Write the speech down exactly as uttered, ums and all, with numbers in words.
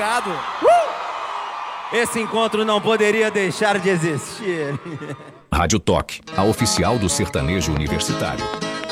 Obrigado. Uh! Esse encontro não poderia deixar de existir. Rádio Toque, a oficial do sertanejo universitário.